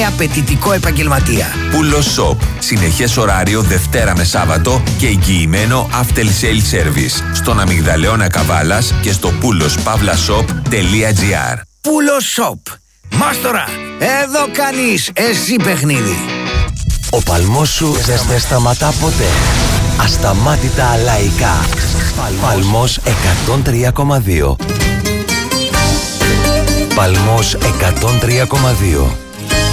απαιτητικό επαγγελματία. Πούλος Shop. Συνεχές ωράριο Δευτέρα με Σάββατο και εγγυημένο after sale service. Στον Αμυγδαλαιώνα Καβάλας και στο poulospavlashop.gr. Πούλος Shop. Μάστορα, εδώ κάνεις εσύ παιχνίδι. Ο παλμός σου δεν σταματά ποτέ. Ασταμάτητα λαϊκά. Παλμός 103,2. Παλμός 103,2.